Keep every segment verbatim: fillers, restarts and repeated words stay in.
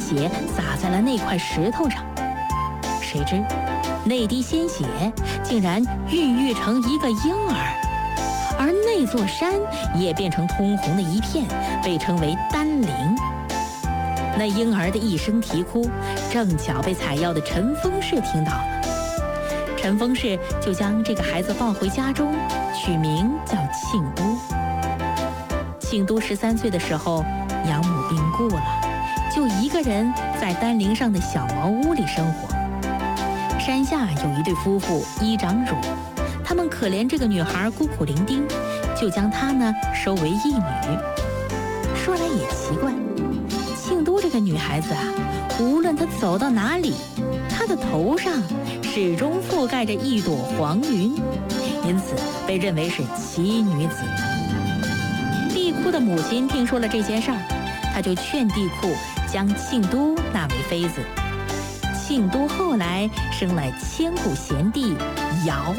血洒在了那块石头上。谁知那滴鲜血竟然孕育成一个婴儿，而那座山也变成通红的一片，被称为丹陵。那婴儿的一声啼哭，正巧被采药的陈丰氏听到了。陈丰氏就将这个孩子抱回家中，取名叫庆都。庆都十三岁的时候，养母病故了，就一个人在丹陵上的小茅屋里生活。山下有一对夫妇依长乳，他们可怜这个女孩孤苦伶仃，就将她呢收为义女。说来也奇怪，庆都这个女孩子啊，无论她走到哪里，她的头上始终覆盖着一朵黄云，因此被认为是奇女子。帝喾的母亲听说了这件事儿，她就劝帝喾将庆都纳为妃子。庆都后来生了千古贤帝尧。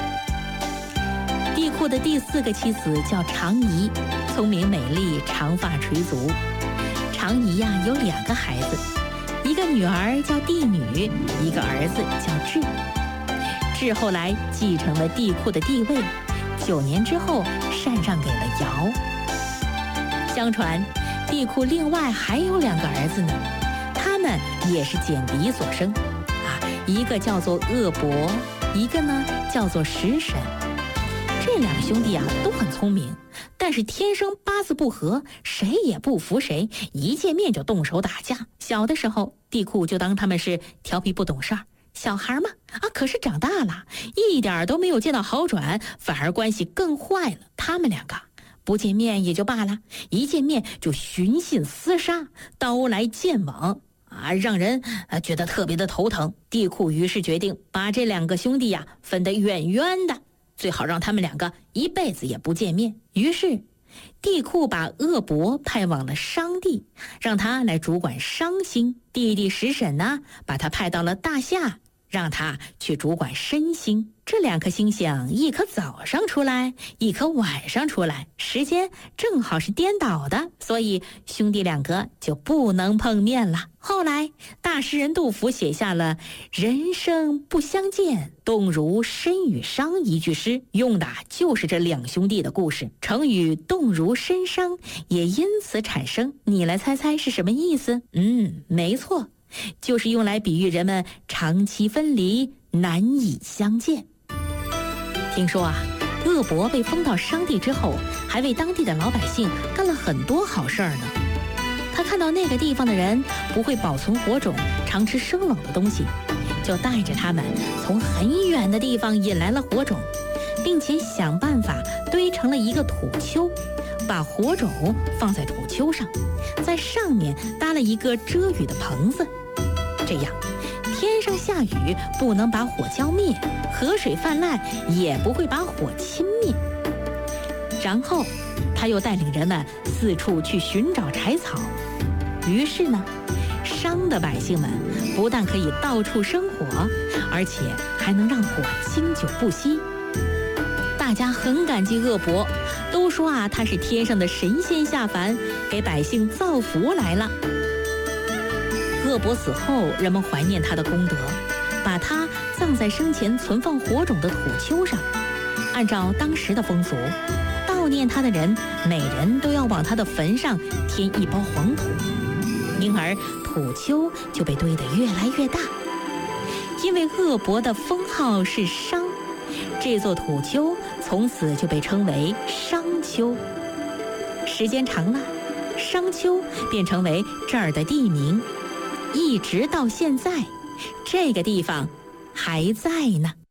帝喾的第四个妻子叫长仪，聪明美丽，长发垂足。长仪呀、啊、有两个孩子，一个女儿叫帝女，一个儿子叫智。智后来继承了帝喾的帝位，九年之后禅让给了尧。相传帝喾另外还有两个儿子呢，他们也是简嫡所生啊，一个叫做鄂伯，一个呢叫做石沈。这两个兄弟啊都很聪明，但是天生八字不合，谁也不服谁，一见面就动手打架。小的时候帝喾就当他们是调皮不懂事儿，小孩嘛啊，可是长大了一点都没有见到好转，反而关系更坏了。他们两个不见面也就罢了，一见面就寻衅厮杀，刀来剑往啊，让人啊觉得特别的头疼。帝喾于是决定把这两个兄弟呀、啊、分得远远的，最好让他们两个一辈子也不见面。于是帝喾把鄂伯派往了商地，让他来主管商星。弟弟石沈呢，把他派到了大夏，让他去主管申星。这两颗星星，一颗早上出来，一颗晚上出来，时间正好是颠倒的，所以兄弟两个就不能碰面了。后来大诗人杜甫写下了人生不相见，动如参与商一句诗，用的就是这两兄弟的故事。成语动如参商也因此产生，你来猜猜是什么意思？嗯，没错，就是用来比喻人们长期分离，难以相见。听说啊，鄂伯被封到商地之后，还为当地的老百姓干了很多好事儿呢。他看到那个地方的人不会保存火种，常吃生冷的东西，就带着他们从很远的地方引来了火种，并且想办法堆成了一个土丘，把火种放在土丘上，在上面搭了一个遮雨的棚子，这样天上下雨不能把火浇灭，河水泛滥也不会把火侵灭。然后他又带领人们四处去寻找柴草，于是呢，商的百姓们不但可以到处生火，而且还能让火经久不息。大家很感激鄂伯，都说啊，他是天上的神仙下凡，给百姓造福来了。鄂伯死后，人们怀念他的功德，把他葬在生前存放火种的土丘上。按照当时的风俗，悼念他的人每人都要往他的坟上添一包黄土，因而土丘就被堆得越来越大。因为鄂伯的封号是商，这座土丘从此就被称为商丘。时间长了，商丘便成为这儿的地名，一直到现在，这个地方还在呢。